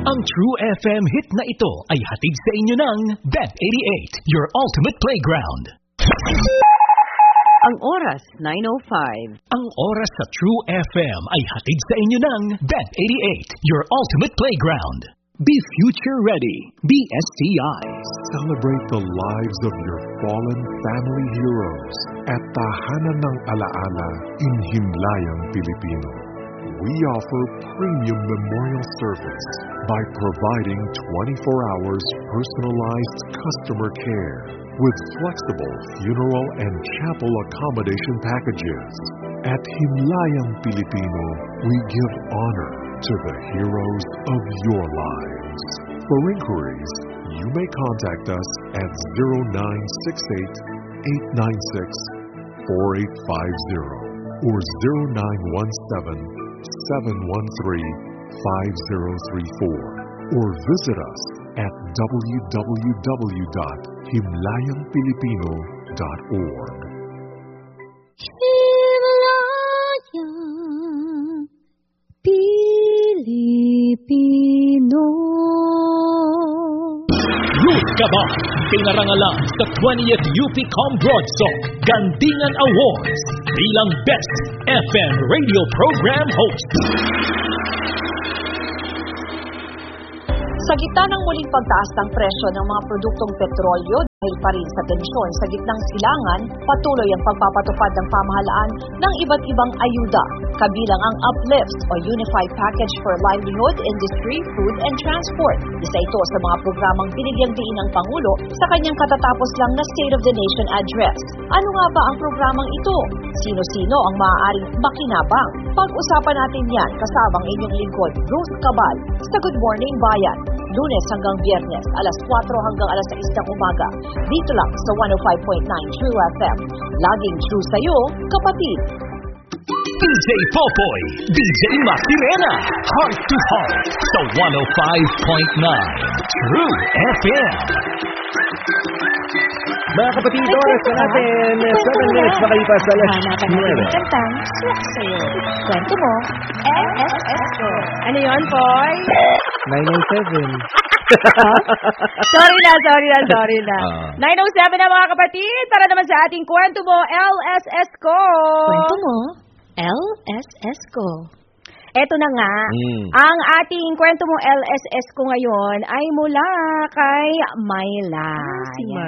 Ang True FM hit na ito ay hatid sa inyo ng Bet88, your ultimate playground. Ang oras, 9:05. Ang oras sa True FM ay hatid sa inyo ng Bet88, your ultimate playground. Be future ready. Be STI. Celebrate the lives of your fallen family heroes at Tahanan ng Alaala in Himlayang, Pilipino. We offer premium memorial service by providing 24 hours personalized customer care with flexible funeral and chapel accommodation packages. At Himlayang, Pilipino, we give honor to the heroes of your lives. For inquiries, you may contact us at 0968-896-4850 or 0917-713-5034 or visit us at www.himlayangpilipino.org. Himlayang Pilipino. Ruth Gabay, pinarangalan sa 20th UP Broadsong Gandingan Awards bilang Best FM Radio Program Host. Sa gitna ng muling pagtaas ng presyo ng mga produktong petrolyo dahil pa rin sa tensyon sa gitnang silangan, patuloy ang pagpapatupad ng pamahalaan ng iba't ibang ayuda, kabilang ang Uplift o Unified Package for Livelihood, Industry, Food and Transport. Isa ito sa mga programang binigyang diin ng Pangulo sa kanyang katatapos lang na State of the Nation Address. Ano nga ba ang programang ito? Sino-sino ang maaaring makinabang? Pag-usapan natin yan kasabang inyong lingkod, Ruth Cabal, sa Good Morning Bayan. Lunes hanggang Biyernes, alas 4 hanggang alas 6 ng umaga. Dito lang sa 105.9 True FM. Laging true sa'yo, kapatid. DJ Popoy, DJ Macarena, Heart to Heart sa 105.9 True FM. Mga kapatid, oras na natin 7 minutes makalipas sa alas 9. Kantang swak sa'yo. Kwento mo, LSS ko. Ano yun, Poy? 907. Sorry na. 9:07 na mga kapatid, para naman sa ating kwento mo, LSS ko. Kwento mo, LSS ko. Eto na nga, ang ating kwento mo LSS ko ngayon ay mula kay Myla. Si